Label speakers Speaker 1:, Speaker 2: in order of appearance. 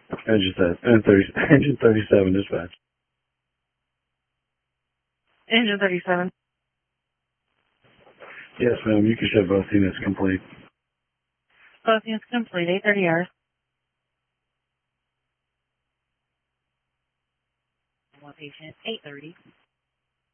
Speaker 1: Engine 37 dispatch.
Speaker 2: Engine 37.
Speaker 1: Yes, ma'am. You can show both units complete.
Speaker 2: Both units complete. 8:30 hours. Patient 8:30.